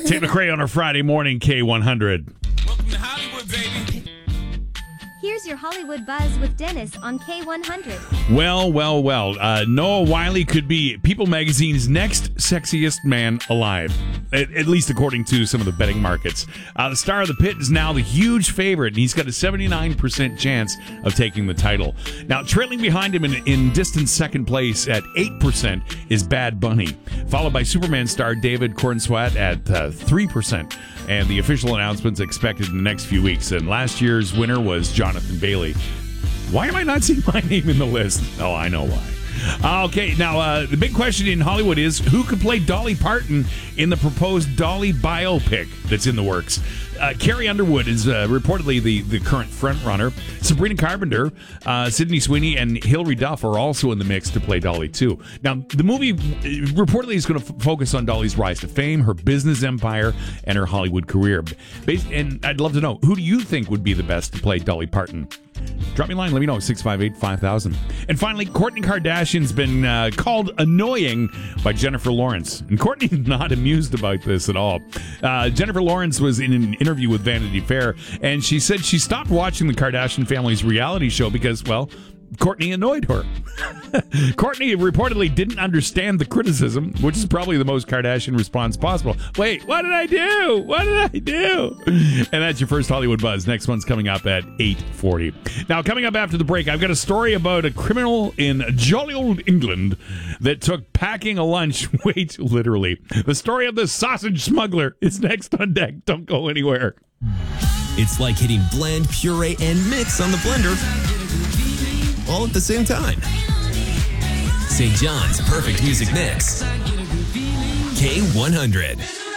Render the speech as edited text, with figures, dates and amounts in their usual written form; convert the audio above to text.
Tate McRae on our Friday morning, K100. Welcome to Hollywood, baby. Here's your Hollywood Buzz with Dennis on K100. Well. Noah Wyle could be People Magazine's next sexiest man alive, at least according to some of the betting markets. The star of The Pit is now the huge favorite, and he's got a 79% chance of taking the title. Now, trailing behind him in distant second place at 8% is Bad Bunny, followed by Superman star David Corenswet at 3%. And the official announcement's expected in the next few weeks. And last year's winner was Jonathan Bailey. Why am I not seeing my name in the list? Oh, I know why. Okay, now the big question in Hollywood is who could play Dolly Parton in the proposed Dolly biopic that's in the works? Carrie Underwood is reportedly the current frontrunner. Sabrina Carpenter, Sydney Sweeney, and Hilary Duff are also in the mix to play Dolly too. Now, the movie reportedly is going to focus on Dolly's rise to fame, her business empire, and her Hollywood career. And I'd love to know, who do you think would be the best to play Dolly Parton? Drop me a line. Let me know. 658-5000. And finally, Kourtney Kardashian's been called annoying by Jennifer Lawrence. And Kourtney's not amused about this at all. Jennifer Lawrence was in an interview with Vanity Fair, and she said she stopped watching the Kardashian family's reality show because, well, Kourtney annoyed her. Kourtney reportedly didn't understand the criticism, which is probably the most Kardashian response possible. Wait, what did I do? What did I do? And that's your first Hollywood Buzz. Next one's coming up at 8:40. Now, coming up after the break, I've got a story about a criminal in jolly old England that took packing a lunch way too literally. The story of the sausage smuggler is next on deck. Don't go anywhere. It's like hitting blend, puree, and mix on the blender all at the same time. St. John's Perfect Music Mix. K100.